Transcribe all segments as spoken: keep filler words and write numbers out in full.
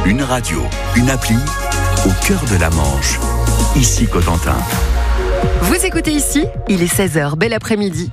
Une radio, une appli, au cœur de la Manche. Ici Cotentin. Vous écoutez Ici, il est seize heures, bel après-midi.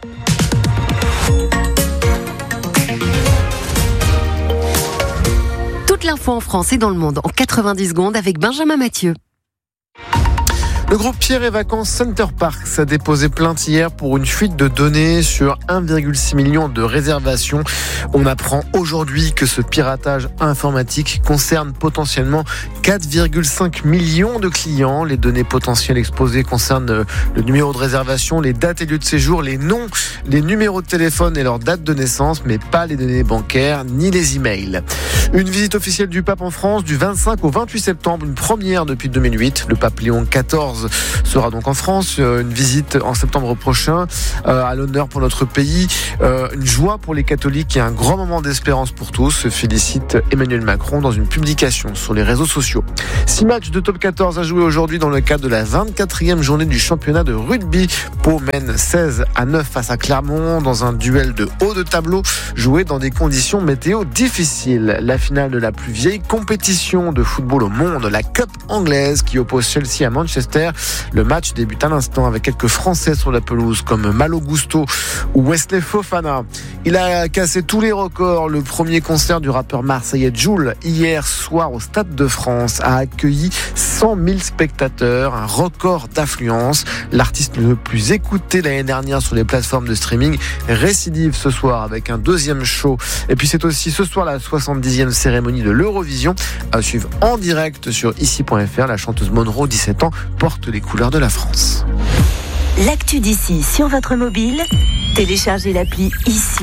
Toute l'info en France et dans le monde en quatre-vingt-dix secondes avec Benjamin Mathieu. Le groupe Pierre et Vacances Center Parcs a déposé plainte hier pour une fuite de données sur un virgule six million de réservations. On apprend aujourd'hui que ce piratage informatique concerne potentiellement quatre virgule cinq millions de clients. Les données potentielles exposées concernent le numéro de réservation, les dates et lieux de séjour, les noms, les numéros de téléphone et leur date de naissance, mais pas les données bancaires ni les emails. Une visite officielle du pape en France du vingt-cinq au vingt-huit septembre, une première depuis deux mille huit. Le pape Léon quatorze sera donc en France, une visite en septembre prochain, euh, à l'honneur pour notre pays, euh, une joie pour les catholiques et un grand moment d'espérance pour tous, se félicite Emmanuel Macron dans une publication sur les réseaux sociaux. Six matchs de top quatorze à jouer aujourd'hui dans le cadre de la vingt-quatrième journée du championnat de rugby. Pau mène seize à neuf face à Clermont dans un duel de haut de tableau joué dans des conditions météo difficiles. La finale de la plus vieille compétition de football au monde, la Cup anglaise qui oppose Chelsea à Manchester. Le match débute à l'instant avec quelques Français sur la pelouse comme Malo Gusto ou Wesley Fofana. Il a cassé tous les records. Le premier concert du rappeur marseillais Jul hier soir au Stade de France a accueilli cent mille spectateurs, un record d'affluence. L'artiste le plus écouté l'année dernière sur les plateformes de streaming récidive ce soir avec un deuxième show. Et puis c'est aussi ce soir la soixante-dixième cérémonie de l'Eurovision à suivre en direct sur ici point f r. La chanteuse Monroe, dix-sept ans, porte les couleurs de la France. L'actu d'ici sur votre mobile, téléchargez l'appli Ici.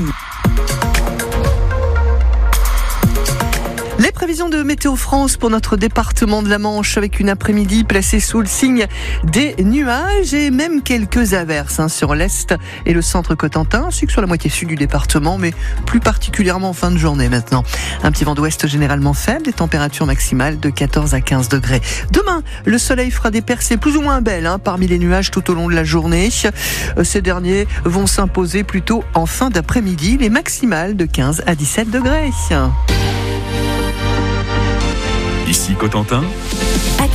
Les prévisions de Météo France pour notre département de la Manche avec une après-midi placée sous le signe des nuages et même quelques averses hein, sur l'est et le centre Cotentin, ainsi que sur la moitié sud du département, mais plus particulièrement en fin de journée maintenant. Un petit vent d'ouest généralement faible, des températures maximales de quatorze à quinze degrés. Demain, le soleil fera des percées plus ou moins belles hein, parmi les nuages tout au long de la journée. Ces derniers vont s'imposer plutôt en fin d'après-midi, les maximales de quinze à dix-sept degrés. Ici Cotentin.